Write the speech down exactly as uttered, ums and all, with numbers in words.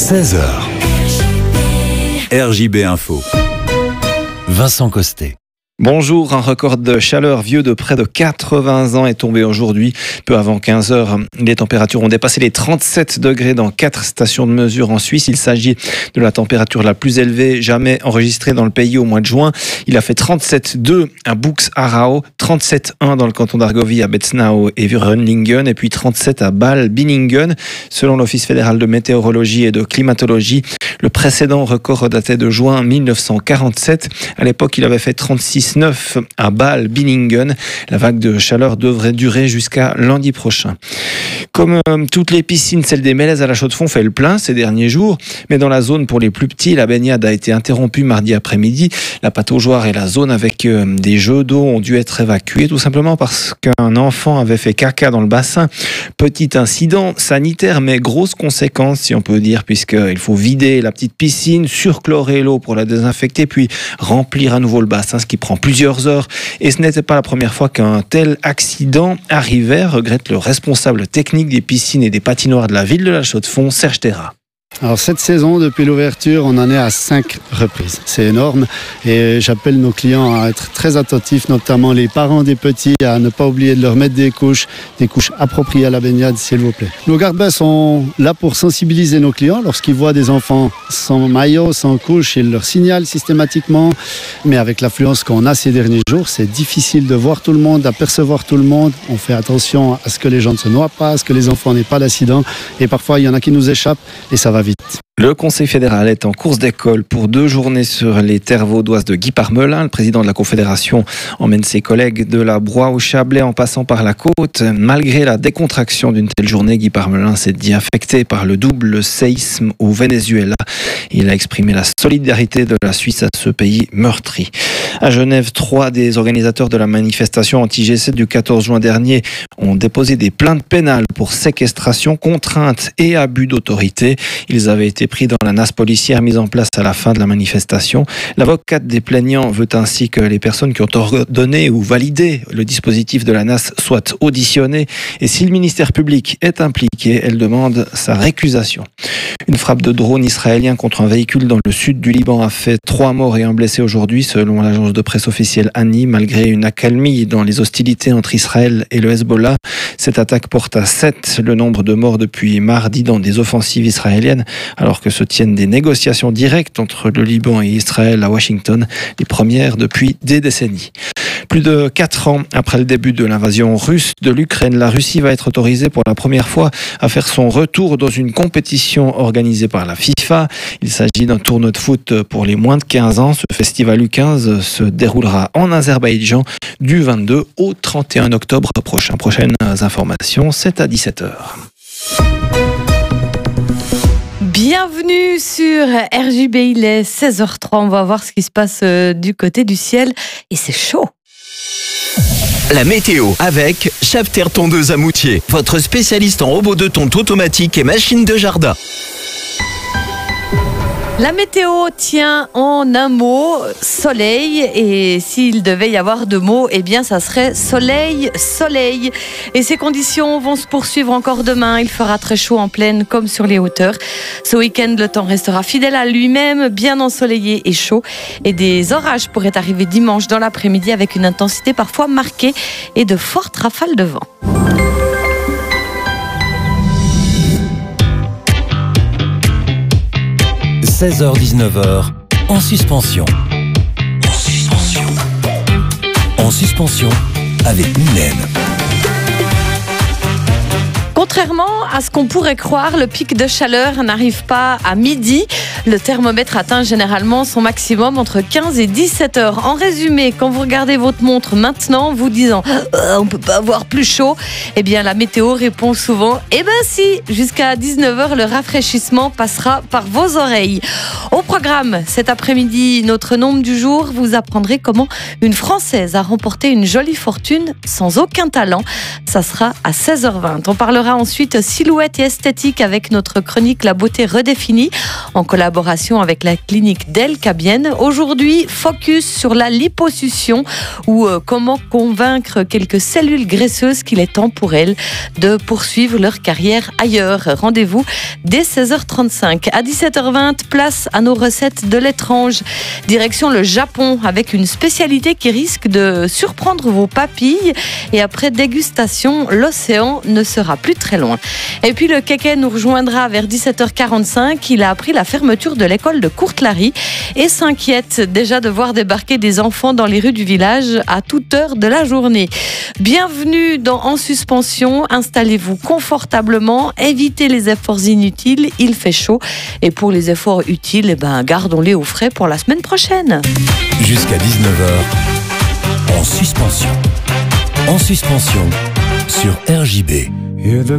seize heures. R J B Info. Vincent Costet. Bonjour, un record de chaleur vieux de près de quatre-vingts ans est tombé aujourd'hui. Peu avant quinze heures, les températures ont dépassé les trente-sept degrés dans quatre stations de mesure en Suisse. Il s'agit de la température la plus élevée jamais enregistrée dans le pays au mois de juin. Il a fait trente-sept virgule deux à Buchs-Arau, trente-sept virgule un dans le canton d'Argovie à Betznau et Rönlingen et puis trente-sept à Bâle-Binningen. Selon l'Office fédéral de météorologie et de climatologie, le précédent record datait de juin mille neuf cent quarante-sept. À l'époque, il avait fait trente-six virgule neuf à Bâle-Binningen. La vague de chaleur devrait durer jusqu'à lundi prochain. Comme euh, toutes les piscines, celle des Mélèzes à la Chaux-de-Fonds fait le plein ces derniers jours. Mais dans la zone pour les plus petits, la baignade a été interrompue mardi après-midi. La pataugeoire et la zone avec euh, des jeux d'eau ont dû être évacués, tout simplement parce qu'un enfant avait fait caca dans le bassin. Petit incident sanitaire, mais grosse conséquence, si on peut dire, puisqu'il faut vider la petite piscine, surchlorer l'eau pour la désinfecter, puis remplir à nouveau le bassin, ce qui prend plusieurs heures. Et ce n'était pas la première fois qu'un tel accident arrivait, regrette le responsable technique des piscines et des patinoires de la ville de la Chaux-de-Fonds, Serge Terra. Alors cette saison, depuis l'ouverture, on en est à cinq reprises. C'est énorme et j'appelle nos clients à être très attentifs, notamment les parents des petits, à ne pas oublier de leur mettre des couches, des couches appropriées à la baignade, s'il vous plaît. Nos gardes-bains sont là pour sensibiliser nos clients. Lorsqu'ils voient des enfants sans maillot, sans couche, ils leur signalent systématiquement. Mais avec l'affluence qu'on a ces derniers jours, c'est difficile de voir tout le monde, d'apercevoir tout le monde. On fait attention à ce que les gens ne se noient pas, à ce que les enfants n'aient pas d'accident. Et parfois, il y en a qui nous échappent et ça va vite. Le Conseil fédéral est en course d'école pour deux journées sur les terres vaudoises de Guy Parmelin. Le président de la Confédération emmène ses collègues de la Broye au Chablais en passant par la côte. Malgré la décontraction d'une telle journée, Guy Parmelin s'est dit affecté par le double séisme au Venezuela. Il a exprimé la solidarité de la Suisse à ce pays meurtri. À Genève, trois des organisateurs de la manifestation anti-G sept du quatorze juin dernier ont déposé des plaintes pénales pour séquestration, contrainte et abus d'autorité. Ils avaient été pris dans la N A S policière mise en place à la fin de la manifestation. L'avocate des plaignants veut ainsi que les personnes qui ont ordonné ou validé le dispositif de la N A S soient auditionnées. Et si le ministère public est impliqué, elle demande sa récusation. Une frappe de drone israélien contre un véhicule dans le sud du Liban a fait trois morts et un blessé aujourd'hui, selon l'agence de presse officielle Ani. Malgré une accalmie dans les hostilités entre Israël et le Hezbollah, cette attaque porte à sept le nombre de morts depuis mardi dans des offensives israéliennes, alors que se tiennent des négociations directes entre le Liban et Israël à Washington, les premières depuis des décennies. Plus de quatre ans après le début de l'invasion russe de l'Ukraine, la Russie va être autorisée pour la première fois à faire son retour dans une compétition organisée par la FIFA. Il s'agit d'un tournoi de foot pour les moins de quinze ans. Ce festival U quinze se déroulera en Azerbaïdjan du vingt-deux au trente et un octobre prochain. Prochaines informations, c'est à dix-sept heures. Bienvenue sur R J B, il est seize heures trois, on va voir ce qui se passe du côté du ciel et c'est chaud. La météo avec Schafter Tondeuse à Moutier, votre spécialiste en robot de tonte automatique et machine de jardin. La météo tient en un mot, soleil, et s'il devait y avoir deux mots, eh bien ça serait soleil, soleil. Et ces conditions vont se poursuivre encore demain, il fera très chaud en plaine comme sur les hauteurs. Ce week-end, le temps restera fidèle à lui-même, bien ensoleillé et chaud. Et des orages pourraient arriver dimanche dans l'après-midi avec une intensité parfois marquée et de fortes rafales de vent. seize heures dix-neuf heures, en suspension. En suspension. En suspension avec Mylène. Contrairement à ce qu'on pourrait croire, le pic de chaleur n'arrive pas à midi. Le thermomètre atteint généralement son maximum entre quinze et dix-sept heures. En résumé, quand vous regardez votre montre maintenant, vous disant euh, « on ne peut pas avoir plus chaud », eh bien la météo répond souvent « eh ben si, jusqu'à dix-neuf heures, le rafraîchissement passera par vos oreilles ». Au programme, cet après-midi, notre nombre du jour, vous apprendrez comment une Française a remporté une jolie fortune sans aucun talent. Ça sera à seize heures vingt. On parlera ensuite Silhouette et esthétique avec notre chronique La beauté redéfinie en collaboration avec la clinique d'El Cabienne. Aujourd'hui, focus sur la liposuction ou euh, comment convaincre quelques cellules graisseuses qu'il est temps pour elles de poursuivre leur carrière ailleurs. Rendez-vous dès seize heures trente-cinq. À dix-sept heures vingt, place à nos recettes de l'étrange. Direction le Japon avec une spécialité qui risque de surprendre vos papilles. Et après dégustation, l'océan ne sera plus très loin. Et puis le Kéké nous rejoindra vers dix-sept heures quarante-cinq. Il a appris la fermeture de l'école de Courtelary et s'inquiète déjà de voir débarquer des enfants dans les rues du village à toute heure de la journée. Bienvenue dans En Suspension. Installez-vous confortablement, évitez les efforts inutiles, il fait chaud. Et pour les efforts utiles, eh ben, gardons-les au frais pour la semaine prochaine. Jusqu'à dix-neuf heures, En Suspension. En Suspension sur R J B. Hear the